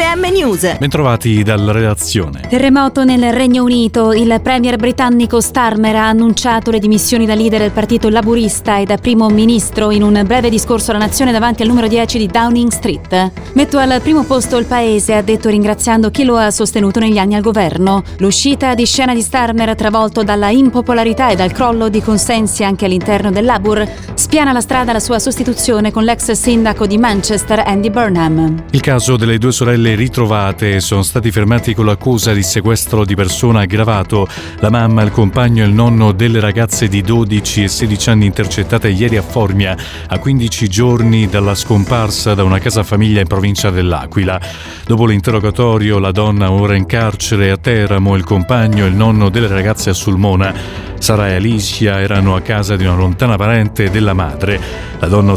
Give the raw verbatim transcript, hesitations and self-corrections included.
M News. Bentrovati dalla redazione. Terremoto nel Regno Unito. Il premier britannico Starmer ha annunciato le dimissioni da leader del partito laburista e da primo ministro in un breve discorso alla nazione davanti al numero dieci di Downing Street. Metto al primo posto il paese, ha detto, ringraziando chi lo ha sostenuto negli anni al governo. L'uscita di scena di Starmer, travolto dalla impopolarità e dal crollo di consensi anche all'interno del Labour, spiana la strada alla sua sostituzione con l'ex sindaco di Manchester Andy Burnham. Il caso delle due sorelle ritrovate sono stati fermati con l'accusa di sequestro di persona aggravato. La mamma, il compagno e il nonno delle ragazze di dodici e sedici anni intercettate ieri a Formia, a quindici giorni dalla scomparsa da una casa famiglia in provincia dell'Aquila. Dopo l'interrogatorio, la donna ora in carcere a Teramo, il compagno e il nonno delle ragazze a Sulmona. Sara e Alicia erano a casa di una lontana parente della madre. La donna